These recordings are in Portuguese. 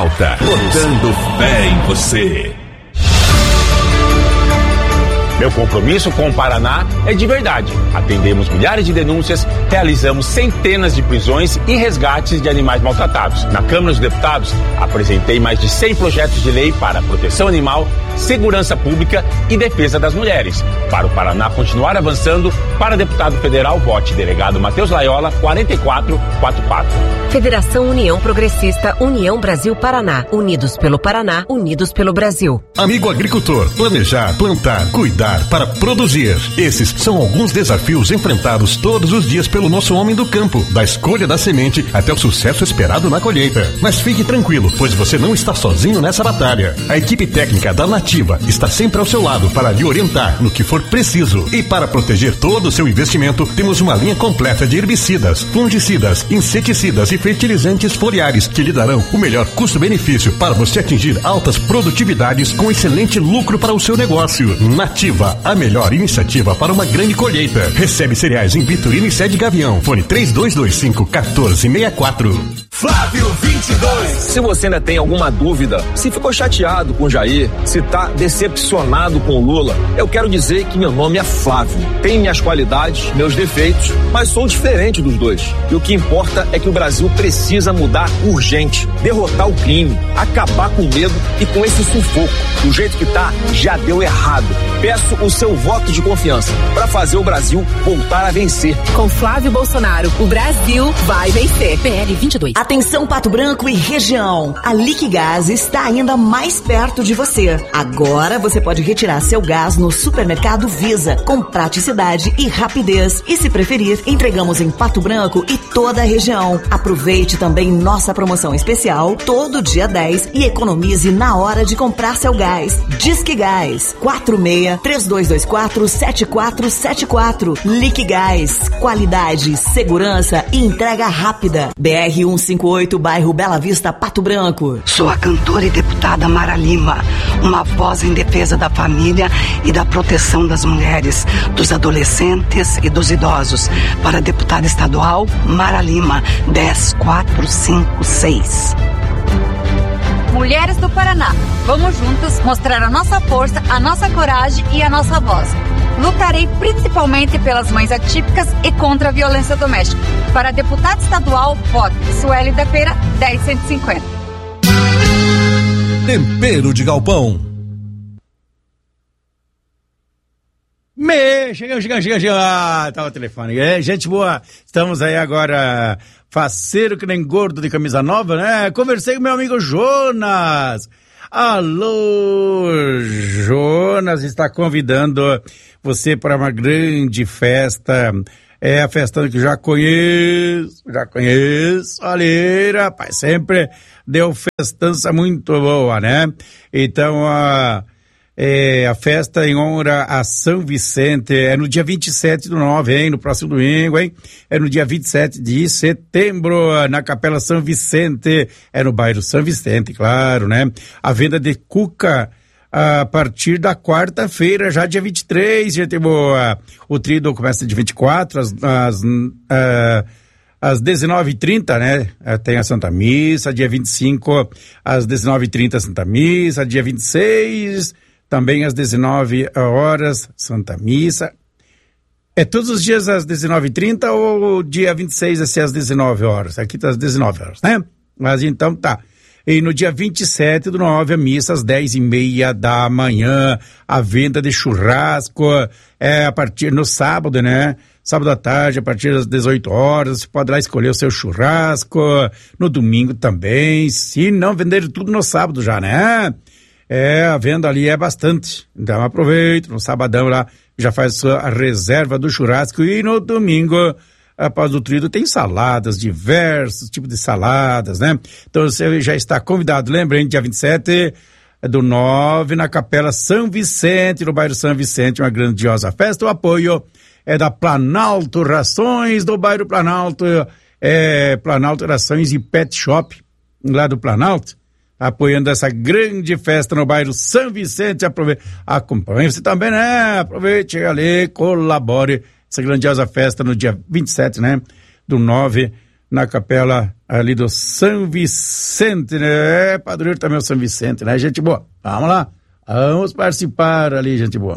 Botando fé em você. Meu compromisso com o Paraná é de verdade. Atendemos milhares de denúncias, realizamos centenas de prisões e resgates de animais maltratados. Na Câmara dos Deputados, apresentei mais de 100 projetos de lei para proteção animal, segurança pública e defesa das mulheres. Para o Paraná continuar avançando, para deputado federal, vote delegado Matheus Laiola, 4444. Federação União Progressista, União Brasil Paraná. Unidos pelo Paraná, unidos pelo Brasil. Amigo agricultor, planejar, plantar, cuidar para produzir. Esses são alguns desafios enfrentados todos os dias pelo nosso homem do campo, da escolha da semente até o sucesso esperado na colheita. Mas fique tranquilo, pois você não está sozinho nessa batalha. A equipe técnica da Nativa está sempre ao seu lado para lhe orientar no que for preciso. E para proteger todo o seu investimento, temos uma linha completa de herbicidas, fungicidas, inseticidas e fertilizantes foliares que lhe darão o melhor custo-benefício para você atingir altas produtividades com excelente lucro para o seu negócio. Nativa, a melhor iniciativa para uma grande colheita. Recebe cereais em Vitorino e Sede Gavião. Fone 3225-1464. Flávio 22. Se você ainda tem alguma dúvida, se ficou chateado com o Jair, se tá decepcionado com o Lula, eu quero dizer que meu nome é Flávio. Tenho minhas qualidades, meus defeitos, mas sou diferente dos dois. E o que importa é que o Brasil precisa mudar urgente, derrotar o crime, acabar com o medo e com esse sufoco. Do jeito que tá, já deu errado. Peço o seu voto de confiança para fazer o Brasil voltar a vencer. Com Flávio Bolsonaro, o Brasil vai vencer. PL 22. Atenção Pato Branco e região. A Liquigás está ainda mais perto de você. Agora você pode retirar seu gás no Supermercado Visa, com praticidade e rapidez. E se preferir, entregamos em Pato Branco e toda a região. Aproveite também nossa promoção especial todo dia 10 e economize na hora de comprar seu gás. Disque Gás 46-3224-7474. Liquigás, qualidade, segurança e entrega rápida. BR 158, bairro Bela Vista, Pato Branco. Sou a cantora e deputada Mara Lima, uma voz em defesa da família e da proteção das mulheres, dos adolescentes e dos idosos. Para a deputada estadual Mara Lima, 10456. Mulheres do Paraná, vamos juntas mostrar a nossa força, a nossa coragem e a nossa voz. Lutarei principalmente pelas mães atípicas e contra a violência doméstica. Para deputado estadual, voto Sueli da Feira, 10150. Tempero de Galpão. Chegamos. Tá o telefone. Gente boa, estamos aí agora, faceiro que nem gordo de camisa nova, né? Conversei com meu amigo Jonas. Alô, Jonas está convidando você para uma grande festa. É a festa que já conheço. Ali, rapaz, sempre deu festança muito boa, né? Então, a festa em honra a São Vicente é no dia 27/9, hein? No próximo domingo, hein? É no dia 27 de setembro, na Capela São Vicente, é no bairro São Vicente, claro, né? A venda de cuca a partir da quarta-feira, já dia 23, gente boa. O tríduo começa de 24 às 19h30, né? Tem a Santa Missa, dia 25 às 19h30 Santa Missa, dia 26 também às 19 horas, Santa Missa. É todos os dias às 19h30 ou dia 26 vai ser às 19 horas? Aqui tá às 19 horas, né? Mas então tá. E no dia 27/9, a missa às 10h30 da manhã, a venda de churrasco, a partir, no sábado, né? Sábado à tarde, a partir das 18 horas, você pode ir lá escolher o seu churrasco, no domingo também, se não vender tudo no sábado já, né? A venda ali é bastante, então aproveita, no sabadão lá, já faz a sua reserva do churrasco e no domingo, após o tríduo, tem saladas, diversos tipos de saladas, né? Então você já está convidado, lembrem, dia 27/9, na Capela São Vicente, no bairro São Vicente, uma grandiosa festa. O apoio é da Planalto Rações, do bairro Planalto, Planalto Rações e Pet Shop, lá do Planalto, apoiando essa grande festa no bairro São Vicente. Acompanhe você também, né? Aproveite, ali, colabore essa grandiosa festa no dia 27, né? Do 9, na capela ali do São Vicente, né? Padroeiro também é o São Vicente, né? Gente boa, vamos lá, vamos participar ali, gente boa.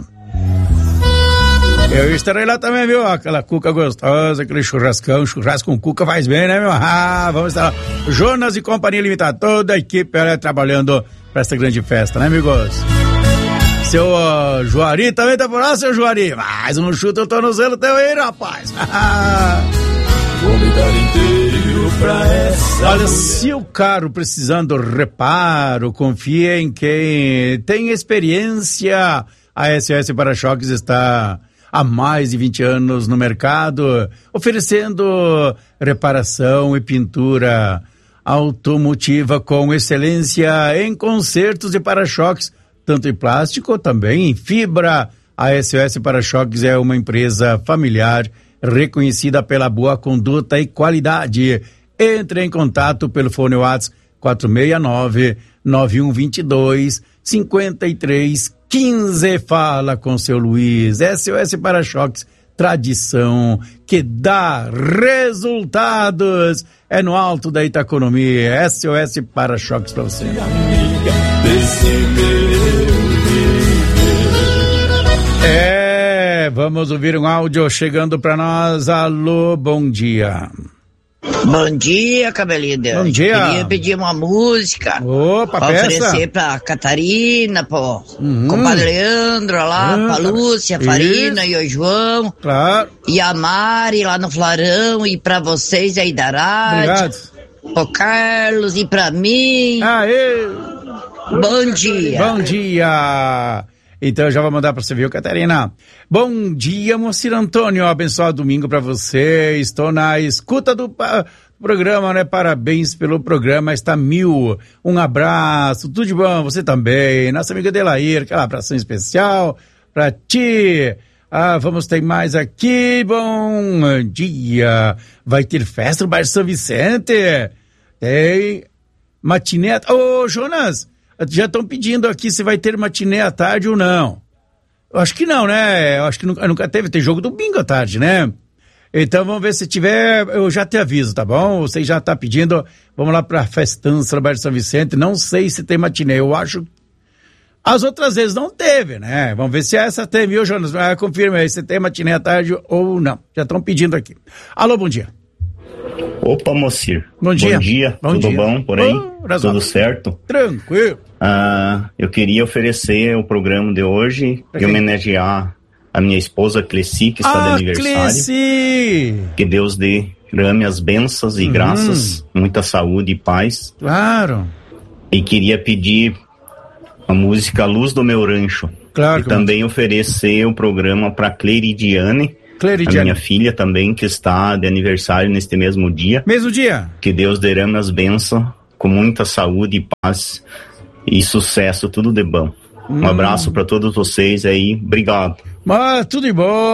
Eu estarei lá também, viu? Aquela cuca gostosa, aquele churrascão, churrasco com cuca faz bem, né, meu? Vamos estar lá. Jonas e Companhia Limitada, toda a equipe trabalhando para essa grande festa, né, amigos? Seu Juari também tá por lá, seu Juari? Mais um chute eu tô no zelo teu aí, rapaz. Vou me dar inteiro pra essa. Olha, se o carro precisando reparo, confia em quem tem experiência. A SOS Para-Choques está há mais de 20 anos no mercado, oferecendo reparação e pintura automotiva com excelência em consertos de para-choques, tanto em plástico, também em fibra. A SOS Para-Choques é uma empresa familiar reconhecida pela boa conduta e qualidade. Entre em contato pelo fone WhatsApp 469-9122-5315. Fala com seu Luiz. SOS Para-Choques, tradição que dá resultados. É no alto da Itaconomia. SOS Para-Choques pra você. Vamos ouvir um áudio chegando pra nós. Alô, bom dia. Bom dia, Cabelida. Bom dia. Queria pedir uma música. Opa, pra peça. oferecer pra Catarina, pro compadre Leandro lá, pra Lúcia, Farina e o João. Claro. E a Mari lá no Flarão, e pra vocês aí da rádio. Obrigado. O Carlos e pra mim. Aê. Bom dia. Bom dia. Então eu já vou mandar pra você, viu, Catarina? Bom dia, Moacir Antônio, abençoado domingo pra você. Estou na escuta do programa, né? Parabéns pelo programa, está 1000. Um abraço, tudo de bom, você também. Nossa amiga Delair, aquela abração especial pra ti. Vamos ter mais aqui. Bom dia. Vai ter festa no bairro São Vicente? Tem matiné. Ô, Jonas, já estão pedindo aqui se vai ter matiné à tarde ou não. Eu acho que não, né? Eu acho que nunca teve. Tem jogo domingo à tarde, né? Então vamos ver se tiver, eu já te aviso, tá bom? Você já tá pedindo, vamos lá pra festança no bairro São Vicente. Não sei se tem matiné, eu acho. As outras vezes não teve, né? Vamos ver se essa tem, viu, Jonas? Confirma aí se tem matiné à tarde ou não. Já estão pedindo aqui. Alô, bom dia. Opa, Moacir. Bom dia. Bom dia. Tudo bom por aí? Tudo certo? Tranquilo. Eu queria oferecer o programa de hoje e homenagear a minha esposa Cleci, que está de aniversário. Cleci! Que Deus derrame as bênçãos e graças, muita saúde e paz. Claro. E queria pedir a música Luz do Meu Rancho. Claro. E também oferecer o programa para Cleridiane, a minha filha também, que está de aniversário neste mesmo dia. Mesmo dia? Que Deus derrame as bênçãos com muita saúde e paz e sucesso, tudo de bom. Um abraço para todos vocês aí, obrigado. Tudo de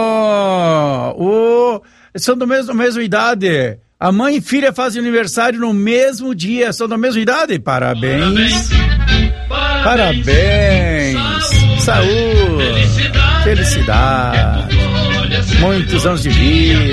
bom. São da mesma idade. A mãe e filha fazem aniversário no mesmo dia, são da mesma idade. Parabéns. Parabéns. Saúde. Felicidade. Muitos anos de vida.